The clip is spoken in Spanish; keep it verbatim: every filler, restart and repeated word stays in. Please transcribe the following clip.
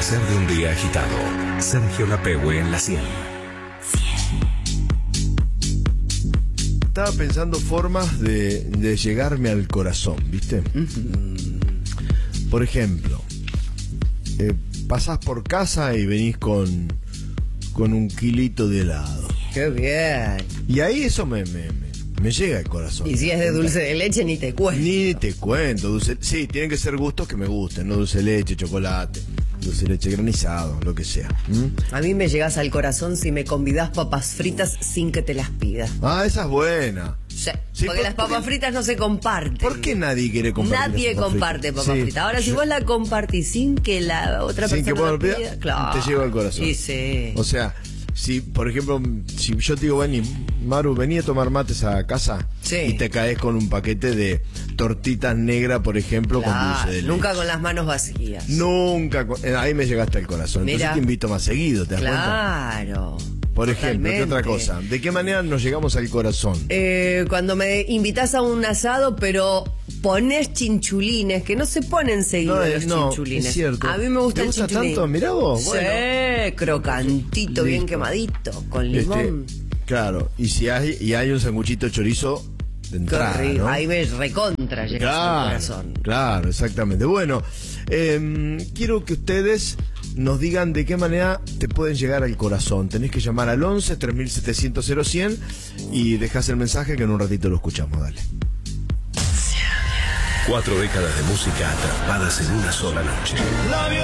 amanecer de un día agitado. Sergio Lapehue en la cien. Estaba pensando formas de, de llegarme al corazón, ¿viste? Uh-huh. Por ejemplo, eh, pasás por casa y venís con, con un kilito de helado. ¡Qué bien! Y ahí eso me, me, me, me llega al corazón. Y si es de dulce de leche, ni te cuento. Ni te cuento. Dulce, sí, tienen que ser gustos que me gusten, no dulce de leche, chocolate, dulce de leche granizado, lo que sea. ¿Mm? A mí me llegás al corazón si me convidás papas fritas sin que te las pida. Ah, esa es buena. Sí, sí, porque por, las papas porque, fritas no se comparten. ¿Por qué nadie quiere compartir? Nadie papas comparte fritas? papas Sí. fritas. Ahora, si Yo, vos la compartís sin que la otra sin persona que la pida, claro, te lleva al corazón. Sí, sí. O sea, si, por ejemplo, si yo te digo, vení, Maru, vení a tomar mates a casa, sí, y te caes con un paquete de tortitas negras, por ejemplo, claro, con dulce de leche. Nunca con las manos vacías. Nunca. Con, ahí me llegaste al corazón. Mirá. Entonces te invito más seguido, ¿te das Claro. cuenta? Por ejemplo, ¿qué otra cosa? ¿De qué manera nos llegamos al corazón? Eh, cuando me invitas a un asado, pero pones chinchulines, que no se ponen seguidos No, los no, chinchulines. es cierto. A mí me gusta ¿Te el gusta chinchulín. tanto? Mirá vos. Sí, Bueno. crocantito, bien Listo. quemadito, con limón. Este, claro, y si hay, y hay un sanguchito chorizo de entrada, Qué rico. ¿no? Ahí ves recontra llegas Claro, al corazón. claro, exactamente. Bueno, eh, quiero que ustedes nos digan de qué manera te pueden llegar al corazón. Tenés que llamar al once, tres mil setecientos, cero cien y dejás el mensaje que en un ratito lo escuchamos. Dale. Cuatro décadas de música atrapadas en una sola noche.